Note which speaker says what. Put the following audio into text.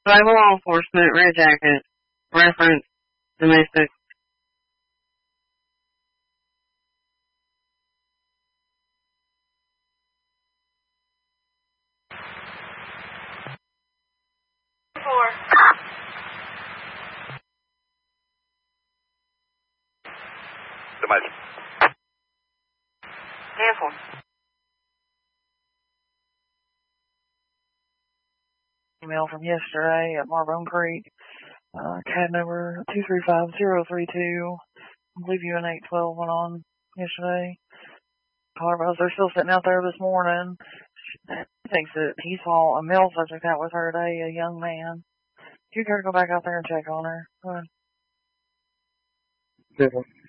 Speaker 1: Tribal law enforcement, red jacket, reference, domestic.
Speaker 2: Domestic.
Speaker 1: Cancel. Email from yesterday at Marbone Creek, CAD number 235032. I believe you and 812 went on yesterday. However, they're still sitting out there this morning. He thinks that he saw a male subject out with her today, a young man. Do you care to go back out there and check on her? Go ahead.